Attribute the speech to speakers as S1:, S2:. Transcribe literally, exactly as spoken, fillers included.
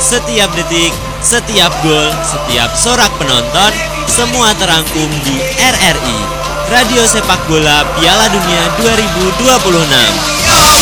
S1: Setiap detik, setiap gol, setiap sorak penonton, semua terangkum di R R I, Radio Sepak Bola Piala Dunia dua ribu dua puluh enam.